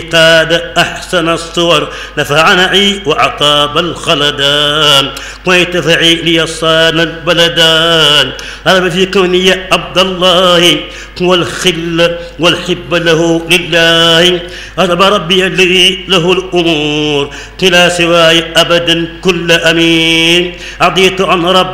قاد أحسن الصور نفع نعي وعطاب الخلدان ويتفعي لي صان البلدان غلب في كوني عبد الله والخل والحب له لله غضب ربي الذي له الأمور كلا سواي أبدا كل أمين أعطيت عن ربي